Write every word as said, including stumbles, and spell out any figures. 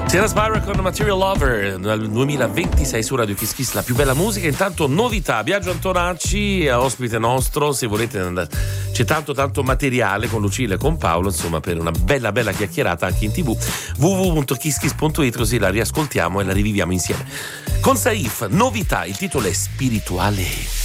Sierra Spyro con Material Lover dal duemilaventisei su Radio Kiss Kiss, la più bella musica. Intanto novità, Biagio Antonacci ospite nostro, se volete andare, c'è tanto tanto materiale con Lucilla e con Paolo, insomma, per una bella bella chiacchierata anche in tv, w w w punto kiss kiss punto it, così la riascoltiamo e la riviviamo insieme. Con Saif, novità, il titolo è Spirituale.